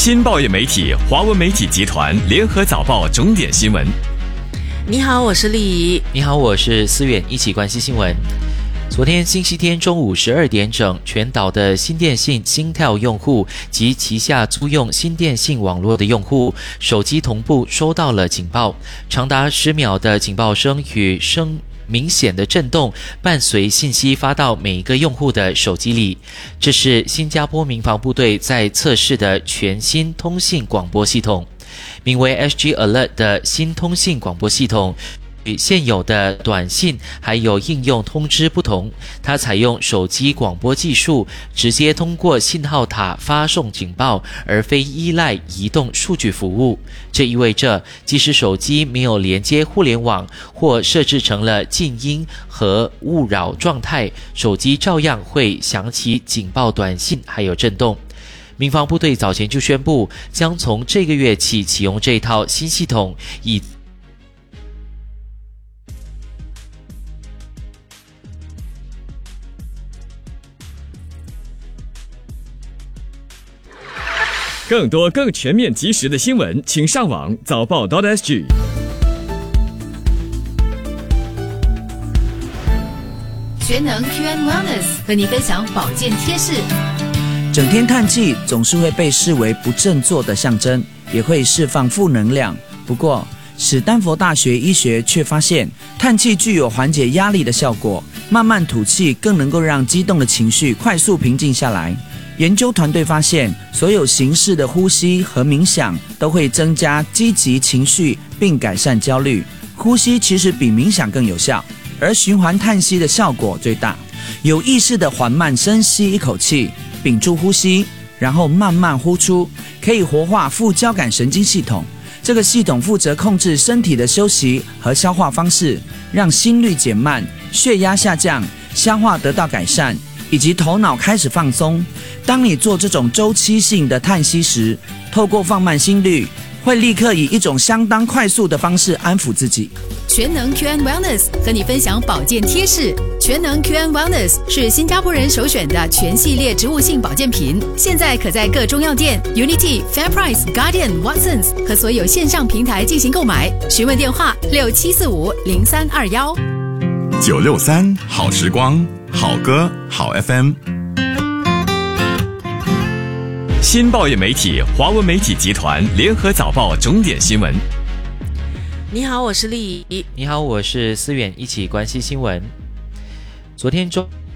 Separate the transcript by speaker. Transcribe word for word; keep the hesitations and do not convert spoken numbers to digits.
Speaker 1: 新报业媒体华文媒体集团联合早报钟点新闻。
Speaker 2: 你好，我是丽怡。
Speaker 3: 你好，我是思远，一起关心新闻。昨天星期天中午十二点整，全岛的新电信、新跳用户及旗下租用新电信网络的用户，手机同步收到了警报，长达十秒的警报声与声明显的震动，伴随信息发到每一个用户的手机里。这是新加坡民防部队在测试的全新通信广播系统，名为 S G Alert 的新通信广播系统。与现有的短信还有应用通知不同，它采用手机广播技术，直接通过信号塔发送警报，而非依赖移动数据服务。这意味着，即使手机没有连接互联网或设置成了静音和勿扰状态，手机照样会响起警报短信还有震动。民防部队早前就宣布，将从这个月起启用这套新系统，以
Speaker 1: 更多更全面及时的新闻，请上网早报 .sg。
Speaker 4: 全能 Q and Wellness 和你分享保健贴士。
Speaker 5: 整天叹气总是会被视为不振作的象征，也会释放负能量。不过，史丹佛大学医学却发现，叹气具有缓解压力的效果，慢慢吐气更能够让激动的情绪快速平静下来。研究团队发现，所有形式的呼吸和冥想都会增加积极情绪并改善焦虑。呼吸其实比冥想更有效，而循环叹息的效果最大。有意识的缓慢深吸一口气，屏住呼吸，然后慢慢呼出，可以活化副交感神经系统。这个系统负责控制身体的休息和消化方式，让心率减慢、血压下降、消化得到改善，以及头脑开始放松。当你做这种周期性的叹息时，透过放慢心率，会立刻以一种相当快速的方式安抚自己。
Speaker 4: 全能 Q and Wellness 和你分享保健贴士。全能 Q and Wellness 是新加坡人首选的全系列植物性保健品，现在可在各中药店、Unity、FairPrice、Guardian、Watsons 和所有线上平台进行购买。询问电话六七四五零三二幺。
Speaker 6: 九六三好时光，好歌好 F M。
Speaker 1: 新报业媒体华文媒体集团联合早报钟点新闻。
Speaker 2: 你好，我是丽怡。
Speaker 3: 你好，我是思远，一起关心新闻。昨天中